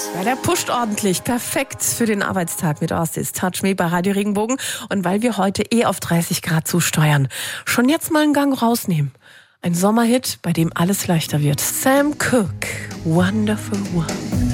Ja, der pusht ordentlich. Perfekt für den Arbeitstag mit Oasis Touch Me bei Radio Regenbogen. Und weil wir heute auf 30 Grad zusteuern, schon jetzt mal einen Gang rausnehmen. Ein Sommerhit, bei dem alles leichter wird. Sam Cooke, Wonderful World.